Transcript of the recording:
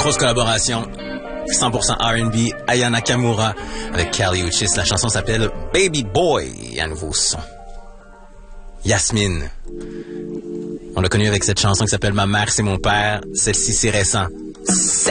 Grosse collaboration. 100% R&B, Aya Nakamura avec Kali Uchis. La chanson s'appelle Baby Boy. Il y a un nouveau son. Yasmine. On l'a connu avec cette chanson qui s'appelle Ma mère, c'est mon père. Celle-ci, c'est récent.